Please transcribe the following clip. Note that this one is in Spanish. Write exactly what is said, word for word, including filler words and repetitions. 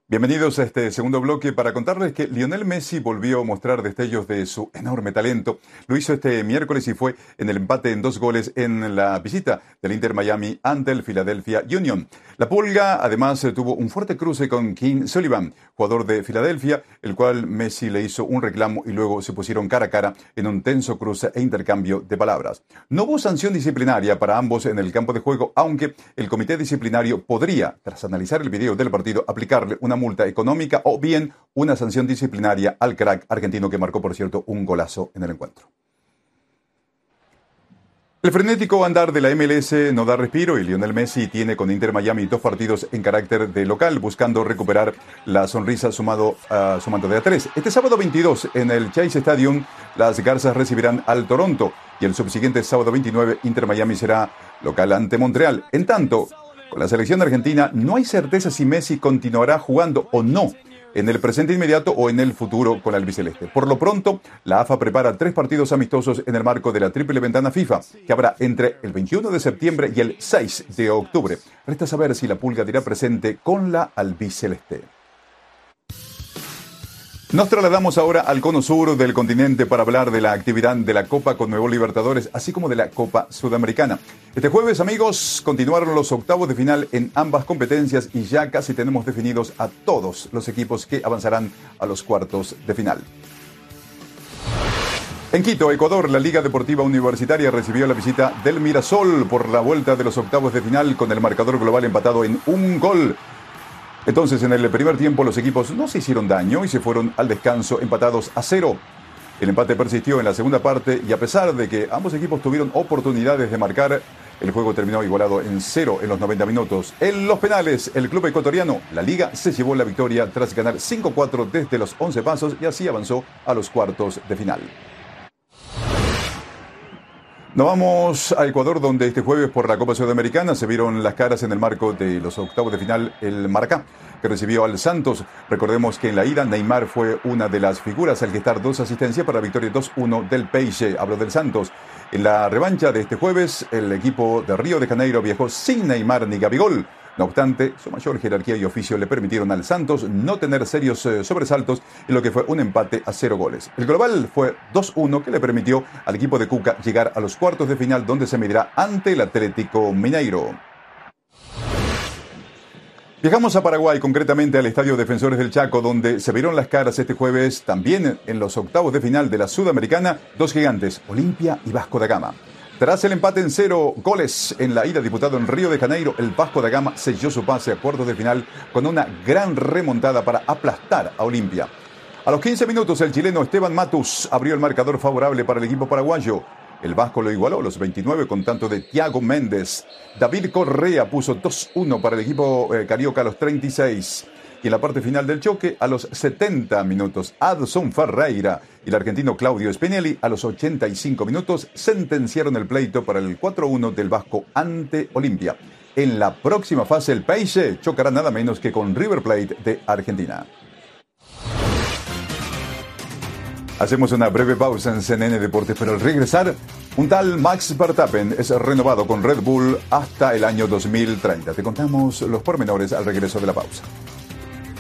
Bienvenidos a este segundo bloque para contarles que Lionel Messi volvió a mostrar destellos de su enorme talento. Lo hizo este miércoles y fue en el empate en dos goles en la visita del Inter Miami ante el Philadelphia Union. La Pulga además tuvo un fuerte cruce con King Sullivan, jugador de Filadelfia, el cual Messi le hizo un reclamo y luego se pusieron cara a cara en un tenso cruce e intercambio de palabras. No hubo sanción disciplinaria para ambos en el campo de juego, aunque el comité disciplinario podría, tras analizar el video del partido, aplicarle una multa económica o bien una sanción disciplinaria al crack argentino que marcó, por cierto, un golazo en el encuentro. El frenético andar de la M L S no da respiro y Lionel Messi tiene con Inter Miami dos partidos en carácter de local, buscando recuperar la sonrisa sumado a su manto de A tres. Este sábado veintidós en el Chase Stadium, las Garzas recibirán al Toronto y el subsiguiente sábado veintinueve Inter Miami será local ante Montreal. En tanto, con la selección argentina no hay certeza si Messi continuará jugando o no en el presente inmediato o en el futuro con la albiceleste. Por lo pronto, la A F A prepara tres partidos amistosos en el marco de la triple ventana FIFA, que habrá entre el veintiuno de septiembre y el seis de octubre. Resta saber si la Pulga dirá presente con la albiceleste. Nos trasladamos ahora al cono sur del continente para hablar de la actividad de la Copa Conmebol Libertadores, así como de la Copa Sudamericana. Este jueves, amigos, continuaron los octavos de final en ambas competencias y ya casi tenemos definidos a todos los equipos que avanzarán a los cuartos de final. En Quito, Ecuador, la Liga Deportiva Universitaria recibió la visita del Mirasol por la vuelta de los octavos de final con el marcador global empatado en un gol. Entonces, en el primer tiempo, los equipos no se hicieron daño y se fueron al descanso empatados a cero. El empate persistió en la segunda parte y a pesar de que ambos equipos tuvieron oportunidades de marcar, el juego terminó igualado en cero en los noventa minutos. En los penales, el club ecuatoriano, la Liga, se llevó la victoria tras ganar cinco cuatro desde los once pasos y así avanzó a los cuartos de final. Nos vamos a Ecuador, donde este jueves por la Copa Sudamericana se vieron las caras en el marco de los octavos de final el Maracá, que recibió al Santos. Recordemos que en la ida Neymar fue una de las figuras al gestar dos asistencias para la victoria dos uno del Peixe, hablo del Santos. En la revancha de este jueves, el equipo de Río de Janeiro viajó sin Neymar ni Gabigol. No obstante, su mayor jerarquía y oficio le permitieron al Santos no tener serios eh, sobresaltos en lo que fue un empate a cero goles. El global fue dos uno que le permitió al equipo de Cuca llegar a los cuartos de final donde se medirá ante el Atlético Mineiro. Viajamos a Paraguay, concretamente al Estadio Defensores del Chaco, donde se vieron las caras este jueves también en los octavos de final de la Sudamericana, dos gigantes, Olimpia y Vasco da Gama. Tras el empate en cero goles en la ida disputado en Río de Janeiro, el Vasco da Gama selló su pase a cuartos de final con una gran remontada para aplastar a Olimpia. A los quince minutos, el chileno Esteban Matus abrió el marcador favorable para el equipo paraguayo. El Vasco lo igualó a los veintinueve con tanto de Thiago Méndez. David Correa puso dos uno para el equipo eh, carioca a los treinta y seis. Y en la parte final del choque, a los setenta minutos, Adson Ferreira y el argentino Claudio Spinelli a los ochenta y cinco minutos sentenciaron el pleito para el cuatro uno del Vasco ante Olimpia. En la próxima fase, el Peixe chocará nada menos que con River Plate de Argentina. Hacemos una breve pausa en C N N Deportes, pero al regresar, un tal Max Verstappen es renovado con Red Bull hasta el año dos mil treinta. Te contamos los pormenores al regreso de la pausa.